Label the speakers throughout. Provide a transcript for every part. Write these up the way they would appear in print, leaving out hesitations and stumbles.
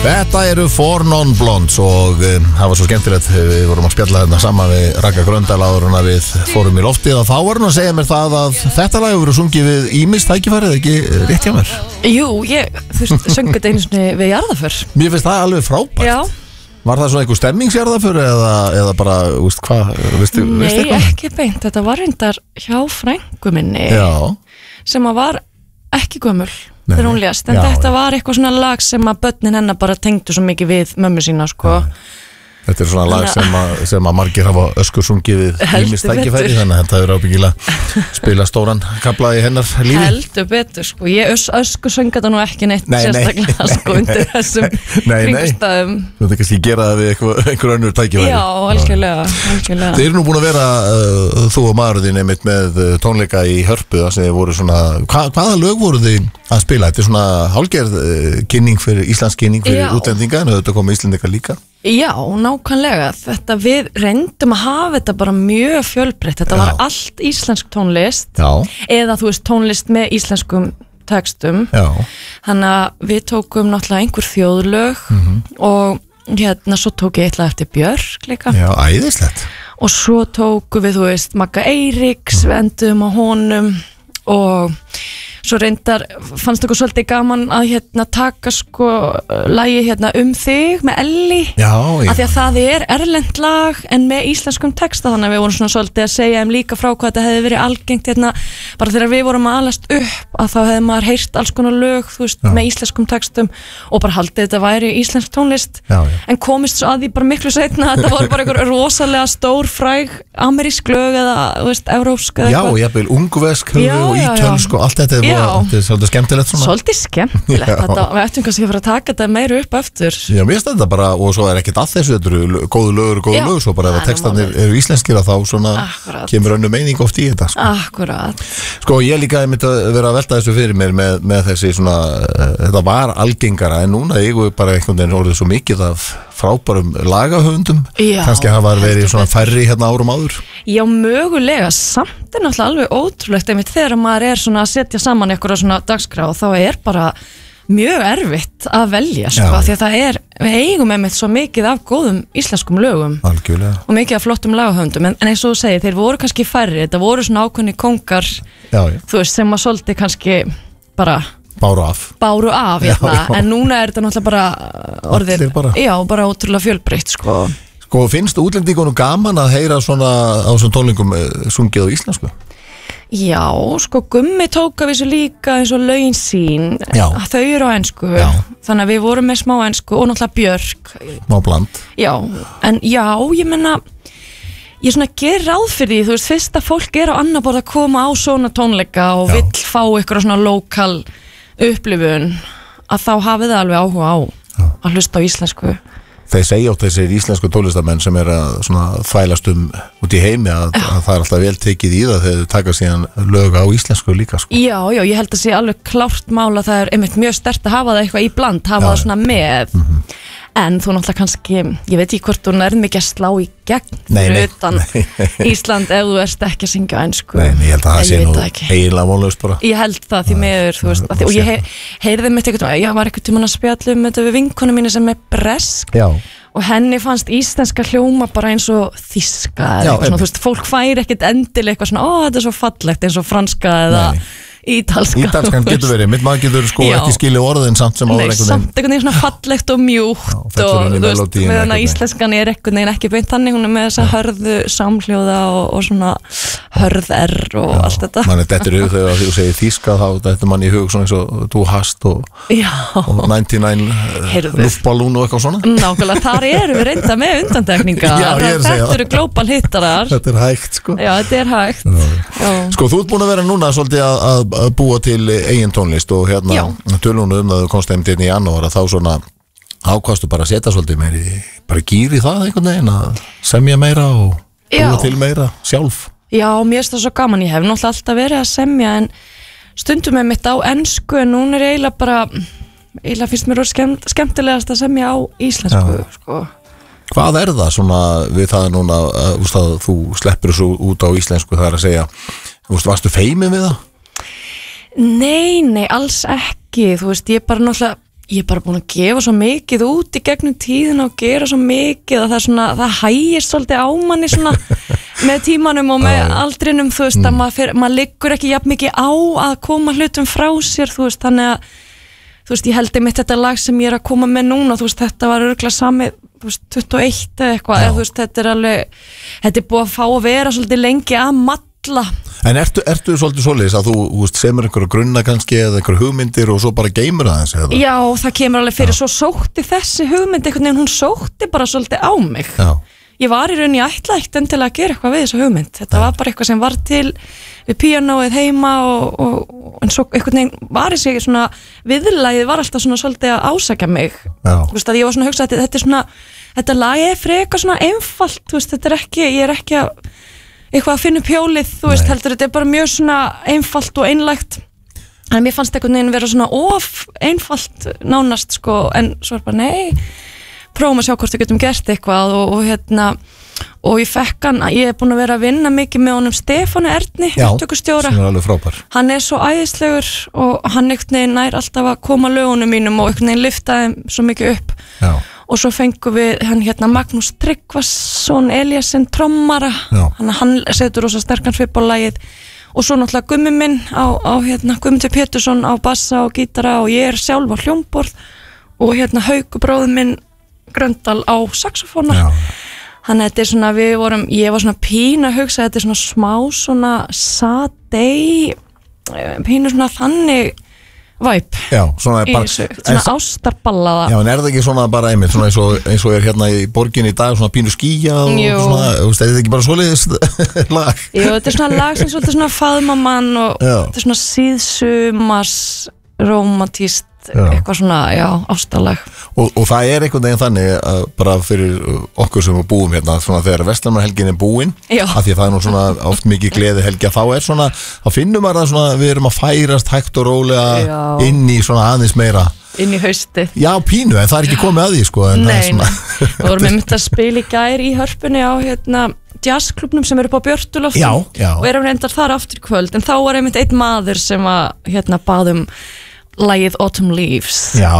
Speaker 1: Þetta eru Four Non-Blondes og það var svo skemmtilegt, við vorum að spjalla þetta saman við Ragga Gröndal áður en við fórum í loftið og þá var hann að segja mér það að þetta lag hefur verið sungið við ýmis tækifærið, ekki rétt hjá mér?
Speaker 2: Jú, þú veist, söngu þetta einu sinni við jarðaför.
Speaker 1: Mér finnst það alveg frábært.
Speaker 2: Já.
Speaker 1: Var það svona einhver stemmingsjarðaför eða bara, veist hvað, veistu
Speaker 2: Nei, ekki beint, þetta var reyndar hjá frængu minni.
Speaker 1: Já.
Speaker 2: Sem að var ekki gömul þegar hún lést, en þetta var eitthvað svona lag sem að börnin hennar bara tengdu svo mikið við mömmu sína, sko.
Speaker 1: Þetta er svona lag sem að margir hafa öskursungið við ýmis tækifæri, þannig að þetta er ábyggilega spila stóran kafla í hennar lífi.
Speaker 2: Heldur betur, sko. Ég öskursöng þetta nú ekki neitt sérstaklega, sko, undir þessum kringstæðum.
Speaker 1: Þú veit kannski gera það við einhver önnur tækifæri.
Speaker 2: Já, algjörlega.
Speaker 1: Þið eru nú búin að vera, þú og maður þín einmitt með tónleika í Hörpu, þar sem þið voru svona, hvaða lög voru þið að spila? Þetta er svona hálfgerð íslensk kynning fyrir útlendinga, en þetta kom Íslendinga líka.
Speaker 2: Já, nákvæmlega. Þetta við reyndum að hafa þetta bara mjög fjölbreytt. Þetta var allt íslensk tónlist. Já. Eða þú veist tónlist með íslenskum textum. Já. Þannig að við tókum náttúrulega einhver þjóðlög og svo tók ég eitthvað eftir Björk líka.
Speaker 1: Já, æðislegt.
Speaker 2: Og svo tókum við, þú veist, Magga Eiríks, við endum á honum og svo reyndar fannst okkur svolítið gaman að taka sko lagi þig með Elli af því að það er erlent lag en með íslenskum texta, þannig að við vorum svona svolítið að segja líka frá hvað þetta hefði verið algengt bara þegar við vorum að alast upp að þá hefði maður heyrt alls konar lög þú veist, með íslenskum textum og bara haldið þetta væri íslensk tónlist en komist svo að því bara miklu seinna að þetta voru bara einhver rosalega stór fræg amerísk lög eða þú veist, evrópsk eða
Speaker 1: eitthvað. Já, ég vil ungversk og ítölsk og allt þetta þetta er svolítið skemmtilegt svona.
Speaker 2: Svolítið skemmtilegt þetta, við ættum kannski að fara að taka þetta meira upp eftir.
Speaker 1: Já, mér finnst þetta bara, og svo er ekkert að þessu, þetta eru góðu lög, svo bara ef textarnir eru íslenskir að þá svona kemur önnur meining oft í þetta. Sko.
Speaker 2: Akkurat.
Speaker 1: Sko, ég líka myndi að vera að velta þessu fyrir mér með þessi svona, þetta var algengara en núna eigum við bara einhvern veginn orðið svo mikið af frábærum lagahöfundum, kannski hafa verið svona færri árum áður.
Speaker 2: Já, mögulega, samt er náttúrulega alveg ótrúlegt einmitt þegar maður er svona að setja saman eitthvað svona dagskrá og þá er bara mjög erfitt að velja, sko, því að við eigum einmitt svo mikið af góðum íslenskum lögum. Algjörlega. Og mikið af flottum lagahöfundum, en eins og þú segir, þeir voru kannski færri, þetta voru svona ákveðni kóngar, þú veist, sem að svolítið kannski bara
Speaker 1: Báru af,
Speaker 2: en núna er þetta náttúrulega bara orðið, bara ótrúlega fjölbreytt, sko.
Speaker 1: Sko, finnst útlendingunum gaman að heyra svona á svona tónlingum sungið á íslensku?
Speaker 2: Já, sko, Gummi tók af þessu líka eins og lögin sín, þau eru á ensku, þannig að við vorum með smá ensku og náttúrulega Björk.
Speaker 1: Má bland.
Speaker 2: Já, en ég menna, ég svona ger ráð fyrir því, þú veist, fyrst að fólk er á annar borð að koma á svona tónleika og vill fá ykkur svona lokal upplifun að þá hafið það alveg áhuga á að hlusta á íslensku.
Speaker 1: Þeir segja átt þessir íslensku tólistamenn sem er að svona þvælast út í heimi að það er alltaf vel tekið í það þegar þau taka síðan lög á íslensku líka, sko.
Speaker 2: Já, ég held að sé alveg klárt mál að það er einmitt mjög sterkt að hafa það eitthvað í bland, hafa það svona með en þú náttúrulega kannski, ég veit ekki hvort þú nærð mikið að slá í gegn utan Ísland ef þú ert ekki að syngja ensku.
Speaker 1: Nei, ég held að það sé nú eiginlega vonlaust bara.
Speaker 2: Ég held það því miður, þú veist, og ég heyrði mitt eitthvað, ég var eitthvað tímann að spjalla þetta við vinkonu mínu sem er bresk og henni fannst íslenska hljóma bara eins og þýska eða eitthvað svona, þú veist, fólk færi ekkert endilega eitthvað svona, þetta er svo fallegt eins og franska eða Ítalskan
Speaker 1: getur verið, mitt maður getur sko ekki skilja orðin samt sem áður einhvern veginn.
Speaker 2: Samt einhvern veginn svona fallegt og mjúkt og þú veist, meðan að íslenskan er einhvern veginn ekki beint þannig, hún er með þessa hörðu samhljóða og svona hörð R og allt þetta.
Speaker 1: Manni dettur í hug þegar þú segir þýska þá dettur manni í hug svona eins og þú hast og 99 luftballún og eitthvað svona.
Speaker 2: Nákvæmlega, þar erum við reynda með undantekningar. Þetta eru global hittarar.
Speaker 1: Þetta er hægt, sko.
Speaker 2: Já, þetta er hægt.
Speaker 1: Sko, þú ert búin að vera núna svolítið að búa til eigin tónlist og tölunum að þú komst einmitt inn í janúar að þá svona ákvastu bara að setja svolítið meiri, bara gýri það einhvern veginn að semja meira og búa til meira sjálf.
Speaker 2: Já, mér finnst það svo gaman, ég hef náttúrulega alltaf verið að semja en stundum með mitt á ensku en núna er eiginlega finnst mér skemmtilegast að semja á íslensku, sko.
Speaker 1: Hvað er það svona við það núna að þú sleppur þessu út á íslensku, það er að segja, varstu feimin við það?
Speaker 2: Nei, alls ekki, þú veist, ég bara náttúrulega, ég er bara búin að gefa svo mikið út í gegnum tíðina og gera svo mikið að það hægist svolítið á manni svona með tímanum og með aldrinum, þú veist, að maður liggur ekki jafn mikið á að koma hlutum frá sér, þú veist, þannig að þú veist, ég held einmitt þetta lag sem ég er að koma með núna, þú veist, þetta var örugglega samið, þú veist, 21 eða eitthvað, eða þú veist, þetta er búið að fá að vera svolítið lengi að malla.
Speaker 1: En ertu svolítið svoleiðis að þú veist, semur einhverja grunna kannski eða einhverja hugmyndir og svo bara geymur aðeins eða?
Speaker 2: Já, það kemur alveg fyrir, svo sótti þessi hugmynd einhvern veginn, hún sótti bara svolítið á mig. Já. Ég var í rauninni, ég ætlaði ekkert endilega að gera eitthvað við þessa hugmynd. Þetta var bara eitthvað sem var til við píanóið heima en svo einhvern veginn var þessi svona viðlagið var alltaf svona svolítið að ásækja mig. Þú veist að ég var svona að hugsa að þetta er svona, þetta lag er frekar svona einfalt, þú veist, þetta er ekki, ég er ekki að eitthvað að finna upp hjólið, þú veist, heldur þetta er bara mjög svona einfalt og einlægt. En mér fannst einhvern veginn vera svona of einfalt nánast sko, en svo er bara nei, prófum að sjá hvort við getum gert eitthvað og ég fekk hann, ég er búin að vera að vinna mikið með honum Stefáni Erni, upptökustjóra.
Speaker 1: Sem er alveg frábær.
Speaker 2: Hann er svo æðislegur og hann einhvern veginn nær alltaf að koma lögunum mínum og einhvern veginn lyfta þeim svo mikið upp. Já. Og svo fengum við hann Magnús Tryggvason Eliasson trommara, hann setur rosa sterkan svip á lagið og svo náttúrulega Gummi minn á Guðmundur Pétursson á bassa og gítara og ég er sjálf á hljómborð og Haukur bróðir minn Gröndal á saxofóna. Þannig að þetta er svona, ég var svona pínu að hugsa að þetta er svona smá svona Sadei, pínu svona þannig væp. Já, svona bara svona ástarballaða. Já, en er það ekki svona bara einmitt, svona eins og er hérna í borginni í dag svona pínu skýja og svona, þú veist, er þetta ekki bara svoleiðis lag? Jú, þetta er svona lag sem svolítið svona faðmamann og þetta er svona síðsumars romantíst eitthvað svona, ástarlag og það er einhvern veginn þannig bara fyrir okkur sem við búum hérna svona þegar Vestlandarhelgin er búin af því að það er nú svona oft mikið gleði helgi að þá er svona, þá finnum maður það svona við erum að færast hægt og rólega inn í svona aðeins meira inn í haustið. Já, pínu, en það er ekki komið að því sko. Nei, við vorum einmitt að spila í gær í Hörpunni á jazzklubnum sem eru upp á Björtuloft og erum reyndar þar aftur kvöld en þá var einmitt einn maður sem að baðum lagið Autumn Leaves. Já,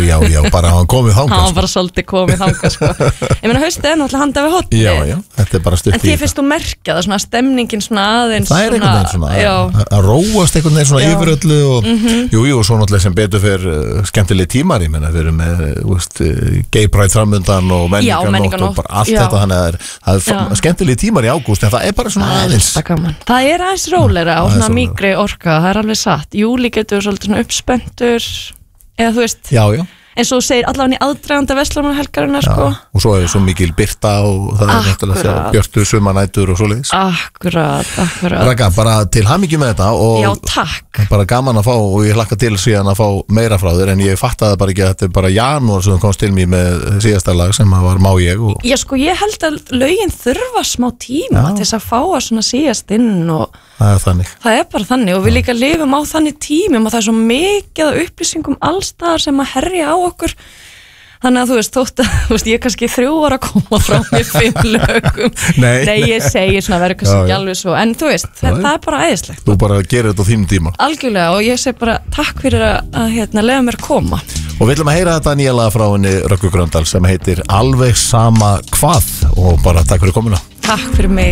Speaker 2: bara hann komið þangað. Hann bara svolítið komið þangað sko. Ég meina haustið er náttúrulega handa við hotni. Já, þetta er bara stutt í. En þið finnst þú merkja það svona stemningin svona aðeins. Það er einhvern veginn svona að róast einhvern veginn svona yfir öllu og jú, svo náttúrulega sem betur fyrir skemmtileg tímar, ég menna við erum með, þú veist, Gay Pride framundan og menningarnótt og bara allt þetta, þannig að það er skemmtileg tímar í ágúst en það er bara svona aðeins. Það er aðeins rólegra og svona mýkri orka, það er alveg satt. Júlí getur svolítið svona uppspenntur eða þú veist eins og þú segir allavega í aðdraganda Vestlandarhelgarinnar sko. Og svo er svo mikil birta og það er náttúrulega björtu sumarnætur og svoleiðis. Akkurat Ragga, bara til hamingju með þetta og já, takk. Bara gaman að fá og ég hlakka til síðan að fá meira frá þér en ég fattaði bara ekki að þetta er bara janúar sem komst til mér með síðasta lag sem var Má ég og... Já sko, ég held að lögin þurfa smá tíma til þess að fá að svona síðast inn og það er þannig. Það er bara þannig og við líka lifum á þannig tímum og það er svo mikið af upplýsingum allstaðar sem að herja á okkur. Þannig að þú veist, ég er kannski 3 ára að koma frá mér 5 lögum. Nei, ég segi svona verður kannski ekki alveg svo, en þú veist, það er bara æðislegt. Þú bara gerir þetta á þínum tíma. Algjörlega og ég segi bara takk fyrir að leyfa mér koma. Og við ætlum að heyra þetta nýja lag frá henni Röggu Gröndal sem heitir Alveg sama hvað og bara takk fyrir komuna. Takk fyrir mig.